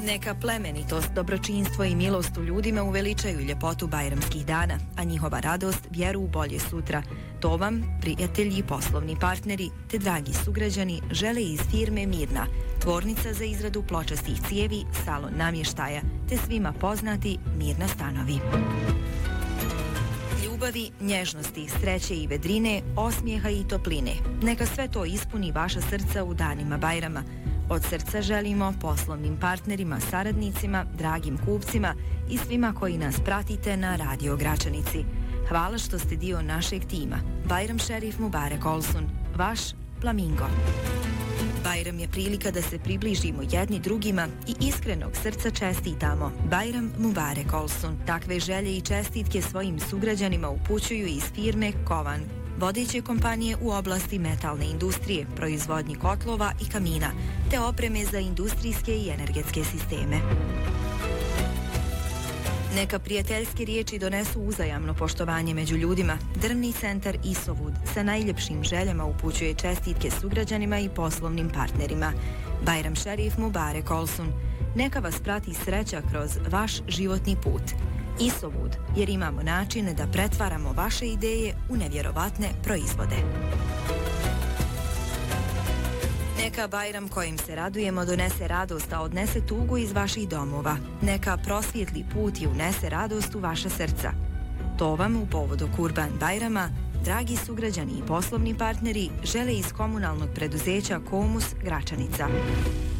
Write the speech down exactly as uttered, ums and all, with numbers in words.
Neka plemenitost, dobročinstvo i milost u ljudima uveličaju ljepotu bajramskih dana, a njihova radost vjeru u bolje sutra. To vam prijatelji i poslovni partneri te dragi sugrađani žele iz firme Mirna, tvornica za izradu pločastih cijevi, salon namještaja, te svima poznati Mirna stanovi. Ljubavi, nježnosti, sreće i vedrine, osmijeha i topline. Neka sve to ispuni vaša srca u danima Bajrama. Od srca želimo poslovnim partnerima, saradnicima, dragim kupcima i svima koji nas pratite na Radio Gračanici. Hvala što ste dio našeg tima. Bajram Šerif Mubarek Olsun, vaš Flamingo. Bajram je prilika da se približimo jedni drugima i iskrenog srca čestitamo. Bajram Mubarek Olsun. Takve želje i čestitke svojim sugrađanima upućuju iz firme Kovan, vodeće kompanije u oblasti metalne industrije, proizvodnji kotlova i kamina, te opreme za industrijske i energetske sisteme. Neka prijateljske riječi donesu uzajamno poštovanje među ljudima. Drvni centar Isovud sa najljepšim željama upućuje čestitke sugrađanima i poslovnim partnerima. Bajram Šerif Mubarek Olsun. Neka vas prati sreća kroz vaš životni put. Isovud, jer imamo načine da pretvaramo vaše ideje u nevjerovatne proizvode. Neka Bajram kojim se radujemo donese radost, a odnese tugu iz vaših domova. Neka prosvijetli put i unese radost u vaša srca. To vam u povodu Kurban Bajrama, dragi sugrađani i poslovni partneri žele iz komunalnog preduzeća Komus Gračanica.